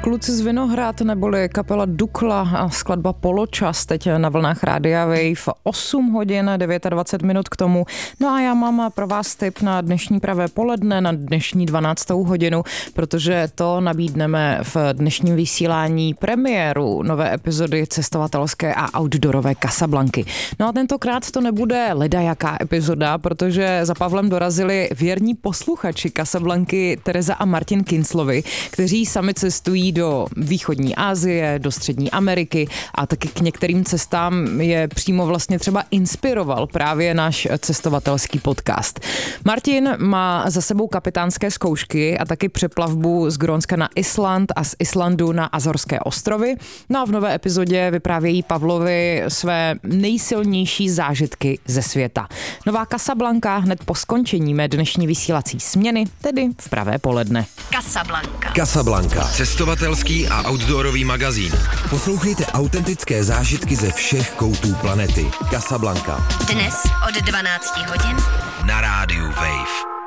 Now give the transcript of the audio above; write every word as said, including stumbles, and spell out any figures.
Kluci z Vinohrad neboli kapela Dukla a skladba Poločas teď na vlnách Rádia Wave. osm hodin dvacet devět minut k tomu. No a já mám pro vás tip na dnešní pravé poledne, na dnešní dvanáctou hodinu, protože to nabídneme v dnešním vysílání premiéru nové epizody cestovatelské a outdoorové Casablanky. No a tentokrát to nebude ledajaká epizoda, protože za Pavlem dorazili věrní posluchači Casablanky Tereza a Martin Kinclovi, kteří sami cestují do východní Asie, do střední Ameriky a taky k některým cestám je přímo vlastně třeba inspiroval právě náš cestovatelský podcast. Martin má za sebou kapitánské zkoušky a taky přeplavbu z Grónska na Island a z Islandu na Azorské ostrovy. No a v nové epizodě vyprávějí Pavlovi své nejsilnější zážitky ze světa. Nová Casablanka hned po skončení mé dnešní vysílací směny, tedy v pravé poledne. Casablanca. Casablanca. Cestovatelský a outdoorový magazín. Poslouchejte autentické zážitky ze všech koutů planety. Casablanca. Dnes od dvanácti hodin na rádiu Wave.